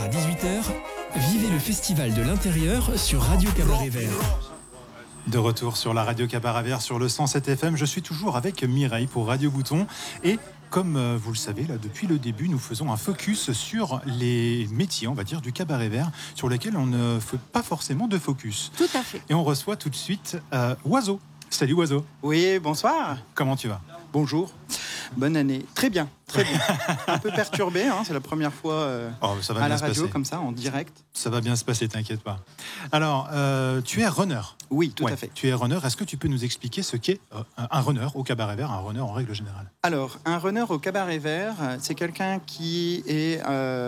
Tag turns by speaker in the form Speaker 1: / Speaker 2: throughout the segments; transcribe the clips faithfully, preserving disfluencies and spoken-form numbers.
Speaker 1: à dix-huit heures, vivez le Festival de l'Intérieur sur Radio Cabaret Vert.
Speaker 2: De retour sur la Radio Cabaret Vert sur le cent sept F M, je suis toujours avec Mireille pour Radio Bouton et comme vous le savez, là, depuis le début, nous faisons un focus sur les métiers, on va dire, du cabaret vert, sur lesquels on ne fait pas forcément de focus.
Speaker 3: Tout à fait.
Speaker 2: Et on reçoit tout de suite euh, Oiseau. Salut Oiseau.
Speaker 4: Oui, bonsoir.
Speaker 2: Comment tu vas ?
Speaker 4: Bonjour. Bonne année. Très bien, très bien. Un peu perturbé, hein, c'est la première fois euh,
Speaker 2: oh, ça va
Speaker 4: à
Speaker 2: bien
Speaker 4: la
Speaker 2: se
Speaker 4: radio,
Speaker 2: passer.
Speaker 4: comme ça, en direct.
Speaker 2: Ça va bien se passer, t'inquiète pas. Alors, euh, tu es runner.
Speaker 4: Oui, tout
Speaker 2: ouais,
Speaker 4: à fait.
Speaker 2: Tu es runner. Est-ce que tu peux nous expliquer ce qu'est euh, un runner au cabaret vert, un runner en règle générale ?
Speaker 4: Alors, un runner au cabaret vert, c'est quelqu'un qui est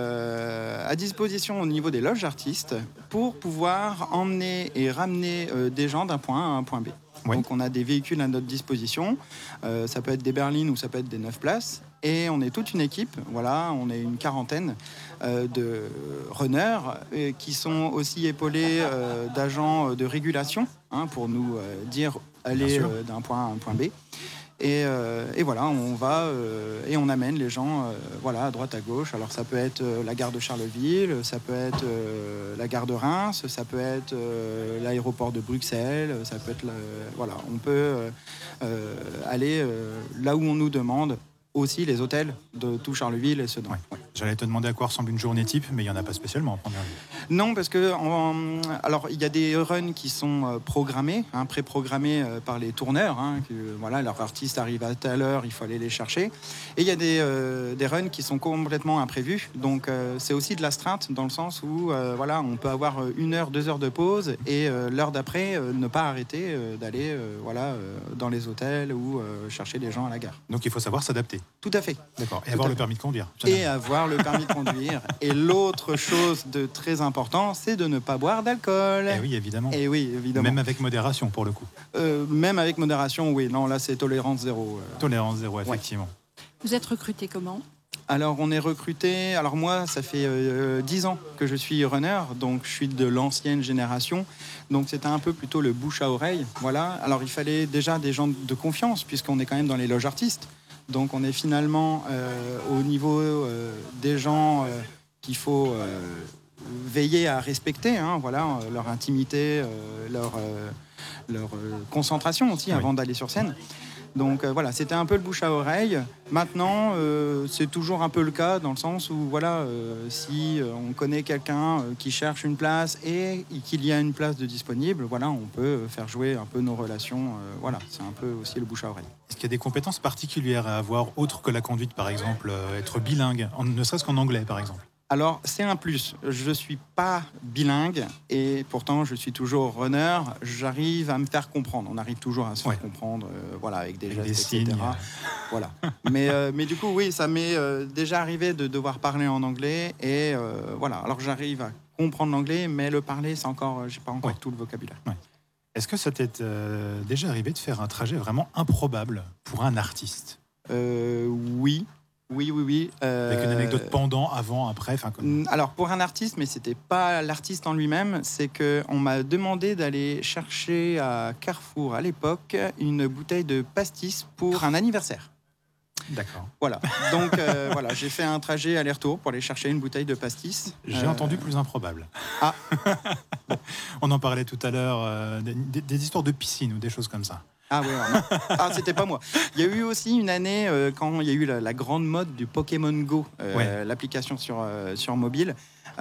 Speaker 4: euh, à disposition au niveau des loges artistes pour pouvoir emmener et ramener euh, des gens d'un point A à un point B.
Speaker 2: Ouais.
Speaker 4: Donc on a des véhicules à notre disposition, euh, ça peut être des berlines ou ça peut être des neuf places, et on est toute une équipe, voilà, on est une quarantaine euh, de runners euh, qui sont aussi épaulés euh, d'agents de régulation, hein, pour nous euh, dire aller euh, d'un point A à un point B. Et, euh, et voilà, on va euh, et on amène les gens euh, voilà, à droite, à gauche. Alors ça peut être euh, la gare de Charleville, ça peut être euh, la gare de Reims, ça peut être euh, l'aéroport de Bruxelles, ça peut être... Le, voilà, on peut euh, euh, aller euh, là où on nous demande, aussi les hôtels de tout Charleville et Sedan.
Speaker 2: Ouais.
Speaker 4: Ouais.
Speaker 2: J'allais te demander à quoi ressemble une journée type, mais il n'y en a pas spécialement en première vue.
Speaker 4: Non, parce que en, alors il y a des runs qui sont programmés, hein, pré-programmés par les tourneurs. Hein, que, voilà, leur artiste arrive à telle heure, il faut aller les chercher. Et il y a des, euh, des runs qui sont complètement imprévus. Donc euh, c'est aussi de l'astreinte dans le sens où euh, voilà, on peut avoir une heure, deux heures de pause et euh, l'heure d'après euh, ne pas arrêter euh, d'aller euh, voilà, euh, dans les hôtels ou euh, chercher des gens à la gare.
Speaker 2: Donc il faut savoir s'adapter.
Speaker 4: Tout à fait.
Speaker 2: D'accord. Et
Speaker 4: Tout
Speaker 2: avoir
Speaker 4: à
Speaker 2: le
Speaker 4: fait.
Speaker 2: permis de conduire.
Speaker 4: Et avoir le permis de conduire. Et l'autre chose de très important, c'est de ne pas boire d'alcool.
Speaker 2: Et oui, évidemment.
Speaker 4: Et oui, évidemment.
Speaker 2: Même avec modération, pour le coup.
Speaker 4: Euh, même avec modération, oui. Non, là, c'est tolérance zéro. Euh.
Speaker 2: Tolérance zéro, effectivement.
Speaker 3: Ouais. Vous êtes recruté comment ?
Speaker 4: Alors, on est recruté... Alors, moi, ça fait euh, dix ans que je suis runner, donc je suis de l'ancienne génération. Donc, c'était un peu plutôt le bouche à oreille. Voilà. Alors, il fallait déjà des gens de confiance, puisqu'on est quand même dans les loges artistes. Donc, on est finalement euh, au niveau euh, des gens euh, qu'il faut... Euh, veiller à respecter, hein, voilà, leur intimité, euh, leur, euh, leur euh, concentration aussi, oui, avant d'aller sur scène. Donc euh, voilà, c'était un peu le bouche à oreille. Maintenant, euh, c'est toujours un peu le cas dans le sens où voilà, euh, si euh, on connaît quelqu'un euh, qui cherche une place et qu'il y a une place de disponible, voilà, on peut faire jouer un peu nos relations. Euh, voilà, c'est un peu aussi le bouche à oreille.
Speaker 2: Est-ce qu'il y a des compétences particulières à avoir, autres que la conduite, par exemple, euh, être bilingue, en, ne serait-ce qu'en anglais, par exemple ?
Speaker 4: Alors, c'est un plus. Je ne suis pas bilingue et pourtant, je suis toujours runner. J'arrive à me faire comprendre. On arrive toujours à se faire ouais. comprendre, euh, voilà, avec des gestes,
Speaker 2: des
Speaker 4: et cetera.
Speaker 2: Signes.
Speaker 4: Voilà. mais, euh, mais du coup, oui, ça m'est euh, déjà arrivé de devoir parler en anglais. Et euh, voilà, alors j'arrive à comprendre l'anglais, mais le parler, c'est encore, j'ai pas encore ouais. tout le vocabulaire.
Speaker 2: Ouais. Est-ce que ça t'est euh, déjà arrivé de faire un trajet vraiment improbable pour un artiste ?
Speaker 4: euh, Oui. Oui, oui, oui.
Speaker 2: Euh... Avec une anecdote pendant, avant, après. Comme...
Speaker 4: Alors, pour un artiste, mais c'était pas l'artiste en lui-même, c'est qu'on m'a demandé d'aller chercher à Carrefour, à l'époque, une bouteille de pastis pour un anniversaire.
Speaker 2: D'accord.
Speaker 4: Voilà. Donc, euh, voilà, j'ai fait un trajet aller-retour pour aller chercher une bouteille de pastis.
Speaker 2: J'ai euh... entendu plus improbable.
Speaker 4: Ah.
Speaker 2: Bon. On en parlait tout à l'heure, euh, des, des histoires de piscine ou des choses comme ça.
Speaker 4: Ah oui, ah, c'était pas moi. Il y a eu aussi une année euh, quand il y a eu la, la grande mode du Pokémon Go, euh, ouais. l'application sur, euh, sur mobile.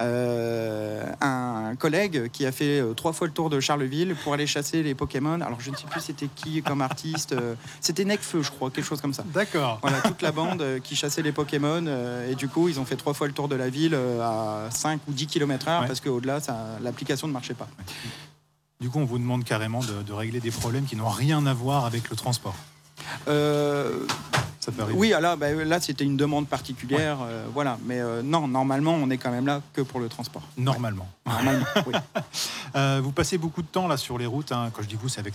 Speaker 4: Euh, un collègue qui a fait euh, trois fois le tour de Charleville pour aller chasser les Pokémon. Alors je ne sais plus c'était qui comme artiste. Euh, c'était Necfeu, je crois, quelque chose comme ça.
Speaker 2: D'accord.
Speaker 4: Voilà, toute la bande euh, qui chassait les Pokémon. Euh, et du coup, ils ont fait trois fois le tour de la ville euh, à cinq ou dix kilomètres heure ouais. parce qu'au-delà, ça, l'application ne marchait pas. Ouais.
Speaker 2: Du coup, on vous demande carrément de, de régler des problèmes qui n'ont rien à voir avec le transport.
Speaker 4: Euh,
Speaker 2: Ça peut arriver.
Speaker 4: Oui, alors, bah, là, c'était une demande particulière. Ouais. Euh, voilà. Mais euh, non, normalement, on est quand même là que pour le transport.
Speaker 2: Normalement.
Speaker 4: Ouais. Normalement, oui.
Speaker 2: Euh, vous passez beaucoup de temps là sur les routes. Hein. Quand je dis vous, c'est avec